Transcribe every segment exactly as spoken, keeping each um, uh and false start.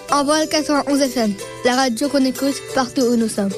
Envol quatre-vingt-onze F M, la radio qu'on écoute partout où nous sommes.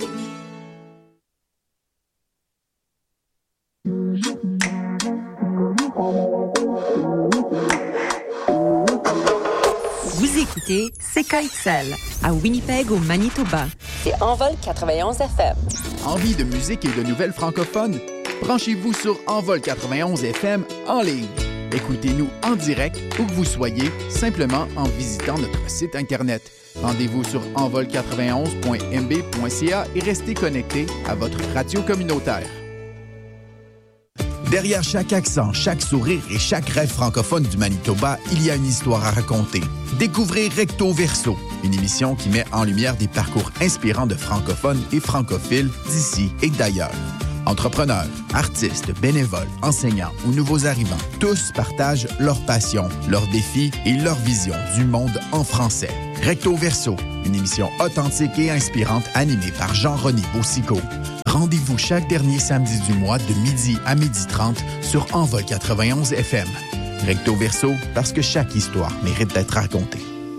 Vous écoutez C K X L à Winnipeg au Manitoba. C'est Envol quatre-vingt-onze F M. Envie de musique et de nouvelles francophones? Branchez-vous sur Envol quatre-vingt-onze F M en ligne. Écoutez-nous en direct où que vous soyez, simplement en visitant notre site Internet. Rendez-vous sur envol quatre-vingt-onze point m b point c a et restez connectés à votre radio communautaire. Derrière chaque accent, chaque sourire et chaque rêve francophone du Manitoba, il y a une histoire à raconter. Découvrez Recto Verso, une émission qui met en lumière des parcours inspirants de francophones et francophiles d'ici et d'ailleurs. Entrepreneurs, artistes, bénévoles, enseignants ou nouveaux arrivants, tous partagent leur passion, leurs défis et leur vision du monde en français. Recto Verso, une émission authentique et inspirante animée par Jean-René Boussicault. Rendez-vous chaque dernier samedi du mois de midi à midi trente sur Envol quatre-vingt-onze F M. Recto Verso, parce que chaque histoire mérite d'être racontée.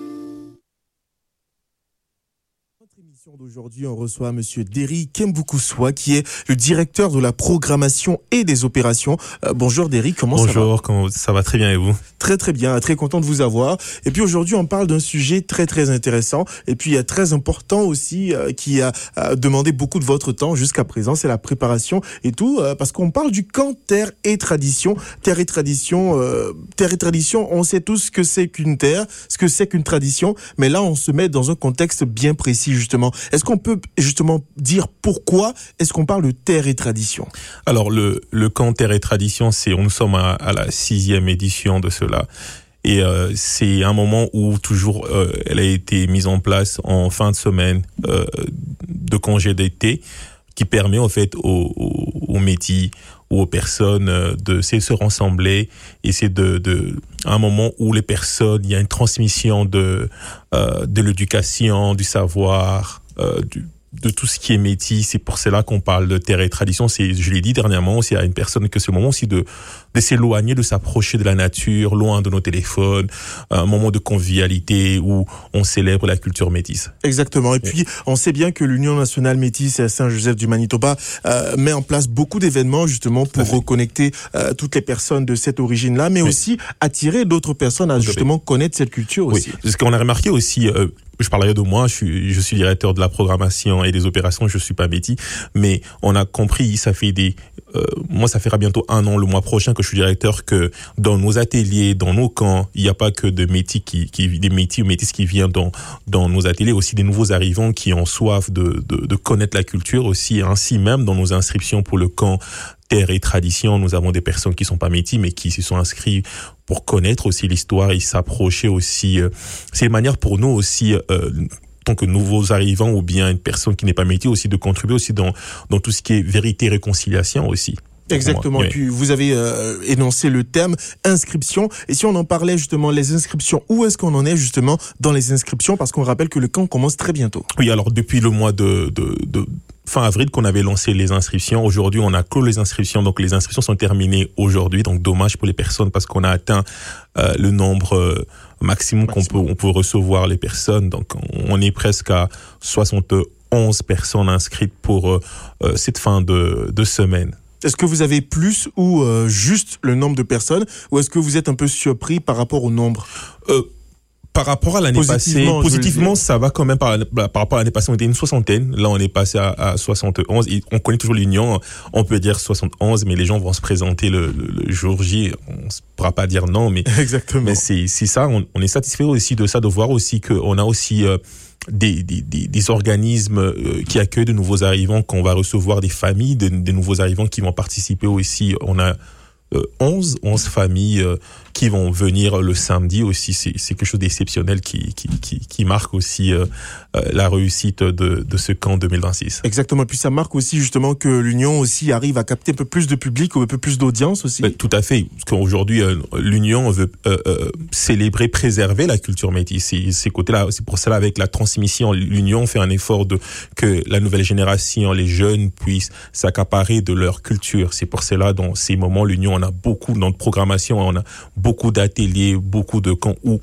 Aujourd'hui, on reçoit Monsieur Derry Kembukuswa, qui est le directeur de la programmation et des opérations. Euh, bonjour Derry, comment bonjour, ça va? Bonjour, comment ça va? Très bien, et vous? Très très bien, très content de vous avoir. Et puis aujourd'hui, on parle d'un sujet très très intéressant et puis euh, très important aussi, euh, qui a euh, demandé beaucoup de votre temps jusqu'à présent, c'est la préparation et tout, euh, parce qu'on parle du camp Terre et Tradition. Terre et Tradition, euh, Terre et Tradition, on sait tous ce que c'est qu'une terre, ce que c'est qu'une tradition, mais là, on se met dans un contexte bien précis justement. Est-ce qu'on peut justement dire pourquoi est-ce qu'on parle de terre et tradition? Alors, le, le camp Terre et Tradition, c'est, nous sommes à, à la sixième édition de cela. Et euh, c'est un moment où toujours euh, elle a été mise en place en fin de semaine euh, de congé d'été, qui permet en fait aux, aux, aux métis ou aux personnes de se rassembler, et c'est de, de un moment où les personnes, il y a une transmission de euh, de l'éducation, du savoir, euh, du de tout ce qui est métis. C'est pour cela qu'on parle de terre et tradition. C'est, je l'ai dit dernièrement aussi à une personne, que c'est le moment aussi de, de s'éloigner, de s'approcher de la nature, loin de nos téléphones, un moment de convivialité où on célèbre la culture métisse. Exactement. Et puis, on sait bien que l'Union nationale métisse à Saint-Joseph du Manitoba euh, met en place beaucoup d'événements justement pour reconnecter euh, toutes les personnes de cette origine-là, mais oui. aussi attirer d'autres personnes à justement connaître cette culture aussi. Oui. Ce qu'on a remarqué aussi, euh, je parlerai de moi, je suis, je suis directeur de la programmation et des opérations, je suis pas métis, mais on a compris, ça fait des, euh, moi ça fera bientôt un an le mois prochain que je suis directeur, que dans nos ateliers, dans nos camps, il n'y a pas que de métis qui, qui, des métis ou métis qui viennent dans, dans nos ateliers, aussi des nouveaux arrivants qui ont soif de, de, de connaître la culture aussi, ainsi même dans nos inscriptions pour le camp Terre et Tradition, nous avons des personnes qui sont pas métis, mais qui se sont inscrits pour connaître aussi l'histoire et s'approcher aussi. Euh, c'est une manière pour nous aussi, euh, tant que nouveaux arrivants ou bien une personne qui n'est pas métis, aussi de contribuer aussi dans, dans tout ce qui est vérité et réconciliation aussi. Exactement. Et puis vous avez euh, énoncé le terme inscription. Et si on en parlait justement les inscriptions, où est-ce qu'on en est justement dans les inscriptions? Parce qu'on rappelle que le camp commence très bientôt. Oui, alors depuis le mois de, de, de fin avril qu'on avait lancé les inscriptions. Aujourd'hui, on a clos les inscriptions. Donc les inscriptions sont terminées aujourd'hui. Donc dommage pour les personnes parce qu'on a atteint euh, le nombre euh, maximum, maximum qu'on peut on peut recevoir les personnes. Donc on est presque à soixante et onze personnes inscrites pour euh, cette fin de, de semaine. Est-ce que vous avez plus ou euh, juste le nombre de personnes, ou est-ce que vous êtes un peu surpris par rapport au nombre? euh, Par rapport à l'année passée, positivement, ça va quand même par, par rapport à l'année passée, on était une soixantaine. Là, on est passé à, à soixante et onze. Et on connaît toujours l'union. On peut dire soixante et onze, mais les gens vont se présenter le, le, le jour J. On ne pourra pas dire non, mais, exactement. Mais c'est, c'est ça. On, on est satisfait aussi de ça, de voir aussi qu'on a aussi euh, des, des, des, des organismes euh, qui accueillent de nouveaux arrivants, qu'on va recevoir des familles, de, des nouveaux arrivants qui vont participer aussi. On a euh, onze, onze familles euh, qui vont venir le samedi aussi. C'est, c'est quelque chose d'exceptionnel qui, qui, qui, qui marque aussi euh, euh, la réussite de, de ce camp deux mille vingt-six. Exactement. Et puis ça marque aussi justement que l'Union aussi arrive à capter un peu plus de public ou un peu plus d'audience aussi. Euh, tout à fait. Parce qu'aujourd'hui, euh, l'Union veut euh, euh, célébrer, préserver la culture métisse. C'est, ces côtés-là, c'est pour cela, avec la transmission, l'Union fait un effort de que la nouvelle génération, les jeunes, puissent s'accaparer de leur culture. C'est pour cela, dans ces moments, l'Union, on a beaucoup dans notre programmation, on a beaucoup d'ateliers, beaucoup de camps où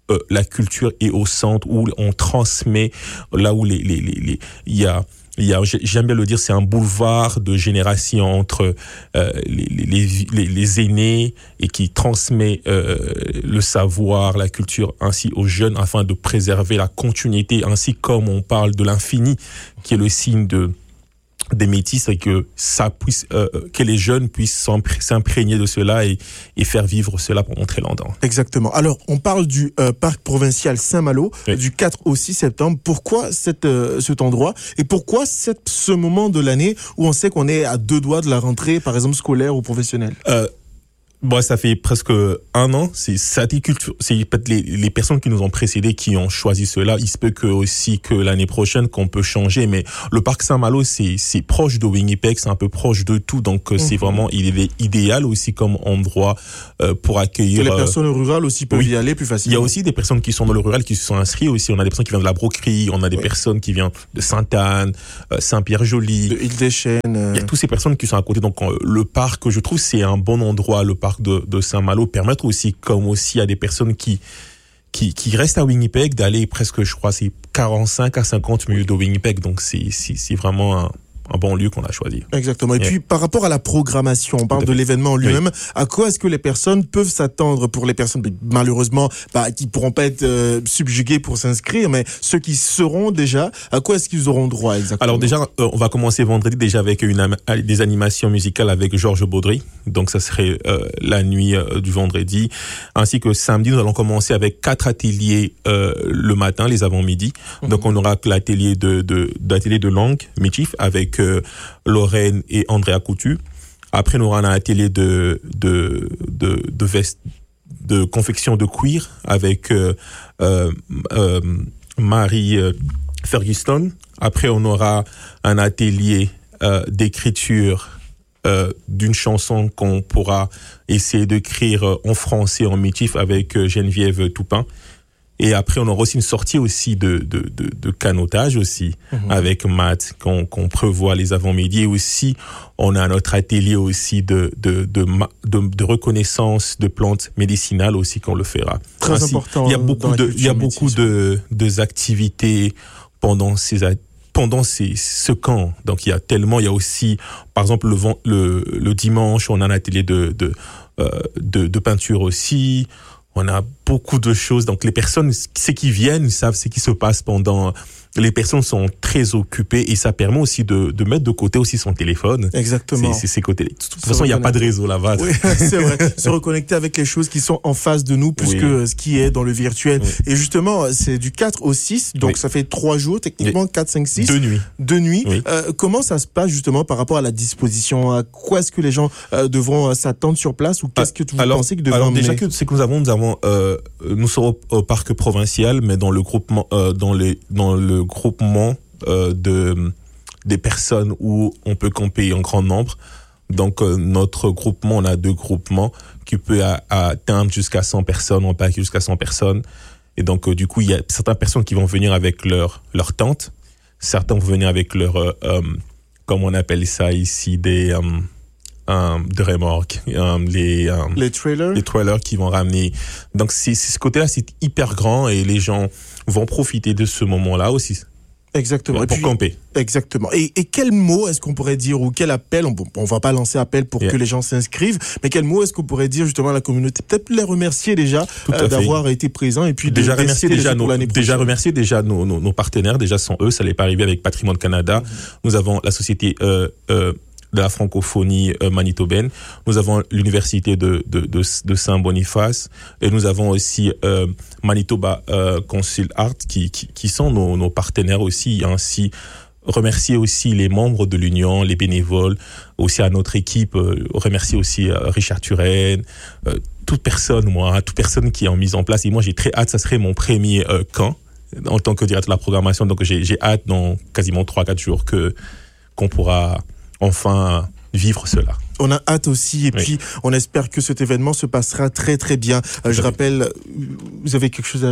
euh, la culture est au centre, où on transmet, là où les les les les il y a il y a j'aime bien le dire, c'est un boulevard de génération entre euh, les, les les les aînés et qui transmet euh, le savoir, la culture ainsi aux jeunes afin de préserver la continuité, ainsi comme on parle de l'infini qui est le signe de des métis, et que ça puisse euh, que les jeunes puissent s'imprégner de cela et, et faire vivre cela pendant très longtemps. Exactement. Alors, on parle du euh, parc provincial Saint-Malo, oui. du quatre au six septembre. Pourquoi cette, euh, cet endroit et pourquoi cette, ce moment de l'année où on sait qu'on est à deux doigts de la rentrée, par exemple scolaire ou professionnelle? euh, Bon, ça fait presque un an. C'est Saticulture. C'est peut-être les, les personnes qui nous ont précédés qui ont choisi cela. Il se peut que aussi que l'année prochaine qu'on peut changer. Mais le parc Saint-Malo, c'est c'est proche de Winnipeg, c'est un peu proche de tout. Donc mmh. c'est vraiment il est idéal aussi comme endroit euh, pour accueillir. Que les personnes rurales aussi peuvent oui. y aller plus facilement. Il y a aussi des personnes qui sont dans le rural qui se sont inscrits aussi. On a des personnes qui viennent de la Broquerie, on a des oui. personnes qui viennent de Sainte-Anne, euh, Saint-Pierre-Joli, de Île-des-Chênes. Euh... Il y a toutes ces personnes qui sont à côté. Donc euh, le parc, je trouve, c'est un bon endroit. Le parc de, de Saint-Malo permettre aussi, comme aussi à des personnes qui qui qui restent à Winnipeg, d'aller presque, je crois, c'est quarante-cinq à cinquante minutes de Winnipeg. Donc c'est c'est c'est vraiment un un bon lieu qu'on a choisi. Exactement. Et yeah. puis, par rapport à la programmation, on parle de l'événement lui-même. Oui. À quoi est-ce que les personnes peuvent s'attendre pour les personnes, malheureusement, bah, qui pourront pas être euh, subjuguées pour s'inscrire, mais ceux qui seront déjà, à quoi est-ce qu'ils auront droit exactement? Alors déjà, euh, on va commencer vendredi déjà avec une am- des animations musicales avec Georges Baudry. Donc ça serait euh, la nuit euh, du vendredi. Ainsi que samedi, nous allons commencer avec quatre ateliers euh, le matin, les avant-midi. Mm-hmm. Donc on aura l'atelier de, de, d'atelier de langue, Michif, avec euh, Lorraine et Andrea Coutu. Après, nous aurons un atelier de de de de veste, de confection de cuir avec euh, euh, euh, Marie euh, Ferguson. Après, on aura un atelier euh, d'écriture euh, d'une chanson qu'on pourra essayer d'écrire en français en métif avec euh, Geneviève Toupin. Et après, on aura aussi une sortie aussi de de de, de canotage aussi mmh. avec Matt qu'on qu'on prévoit les avant-midi. Et aussi, on a notre atelier aussi de de de de, de reconnaissance de plantes médicinales aussi qu'on le fera. Très Ainsi, important. Il y a beaucoup de il y a beaucoup de de activités pendant ces pendant ces ce camp. Donc il y a tellement, il y a aussi par exemple le le le dimanche, on a un atelier de de euh, de, de peinture aussi. On a beaucoup de choses. Donc, les personnes, ceux qui viennent, savent ce qui se passe pendant. Les personnes sont très occupées et ça permet aussi de, de mettre de côté aussi son téléphone. Exactement. C'est, c'est ces côtés. De toute façon, il n'y a pas de réseau là-bas. Oui, c'est vrai. Se reconnecter avec les choses qui sont en face de nous plus oui. que ce qui est dans le virtuel. Oui. Et justement, c'est du quatre au six. Donc, oui. ça fait trois jours, techniquement, oui. quatre, cinq, six. Deux nuits. Deux nuits. Oui. Euh, comment ça se passe, justement, par rapport à la disposition? À quoi est-ce que les gens euh, devront euh, s'attendre sur place ou qu'est-ce que vous alors, pensez que devront Alors, emmener? déjà, que, c'est que nous avons, nous avons, euh, nous serons au, au parc provincial, mais dans le groupement, euh, dans les, dans le groupement, Euh, de des personnes où on peut camper en grand nombre. Donc euh, notre groupement, on a deux groupements qui peut à, à atteindre jusqu'à cent personnes, on peut accueillir jusqu'à cent personnes. Et donc euh, du coup, il y a certaines personnes qui vont venir avec leur leur tente, certains vont venir avec leur euh, euh, comme on appelle ça ici des euh, euh, de remorques, euh, les euh, les trailers, les trailers qui vont ramener. Donc c'est, c'est ce côté-là, c'est hyper grand et les gens vont profiter de ce moment-là aussi. Exactement. Pour et puis, camper. Exactement. Et, et quel mot est-ce qu'on pourrait dire ou quel appel, on, on va pas lancer appel pour yeah. que les gens s'inscrivent, mais quel mot est-ce qu'on pourrait dire justement à la communauté? Peut-être les remercier déjà euh, d'avoir été présents et puis déjà de remercier déjà nos, l'année déjà remercier déjà nos, nos, nos partenaires. Déjà sont eux, ça l'est pas arrivé avec Patrimoine Canada. Mm-hmm. Nous avons la société euh, euh, de la francophonie euh, manitobaine. Nous avons l'université de, de, de, de Saint-Boniface et nous avons aussi euh, Manitoba euh, Consul Art qui, qui, qui sont nos, nos partenaires aussi. Ainsi, remercier aussi les membres de l'Union, les bénévoles, aussi à notre équipe, euh, remercier aussi euh, Richard Turenne, euh, toute personne, moi, toute personne qui est en mise en place. Et moi, j'ai très hâte, ça serait mon premier euh, camp en tant que directeur de la programmation. Donc, j'ai, j'ai hâte dans quasiment trois quatre jours que, qu'on pourra enfin vivre cela. On a hâte aussi et oui. puis on espère que cet événement se passera très très bien. Euh, je oui. rappelle, vous avez quelque chose à ajouter?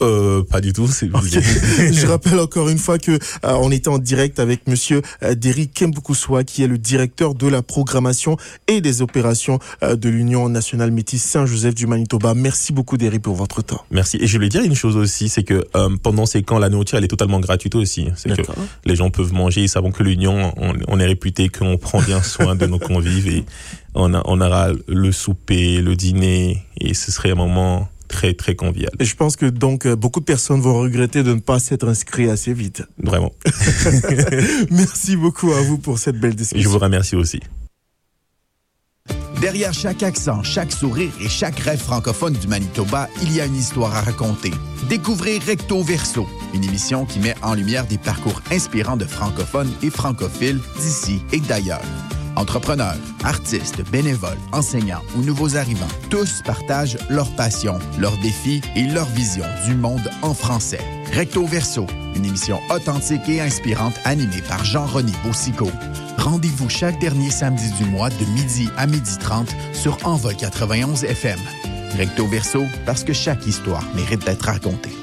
Euh, pas du tout, c'est okay. Je rappelle encore une fois que euh, on était en direct avec monsieur euh, Derry Kembukuswa, qui est le directeur de la programmation et des opérations euh, de l'Union nationale métisse Saint-Joseph du Manitoba. Merci beaucoup Derry pour votre temps. Merci. Et je voulais dire une chose aussi, c'est que euh, pendant ces camps, la nourriture elle est totalement gratuite aussi. C'est D'accord. que les gens peuvent manger. Ils savent que l'Union, on, on est réputé qu'on prend bien soin de nos convives et on, a, on aura le souper, le dîner et ce serait un moment très, très convial. Et je pense que donc beaucoup de personnes vont regretter de ne pas s'être inscrits assez vite. Vraiment. Merci beaucoup à vous pour cette belle discussion. Je vous remercie aussi. Derrière chaque accent, chaque sourire et chaque rêve francophone du Manitoba, il y a une histoire à raconter. Découvrez Recto Verso, une émission qui met en lumière des parcours inspirants de francophones et francophiles d'ici et d'ailleurs. Entrepreneurs, artistes, bénévoles, enseignants ou nouveaux arrivants, tous partagent leur passion, leurs défis et leur vision du monde en français. Recto Verso, une émission authentique et inspirante animée par Jean-René Boussicault. Rendez-vous chaque dernier samedi du mois de midi à midi trente sur Envol quatre-vingt-onze F M. Recto Verso, parce que chaque histoire mérite d'être racontée.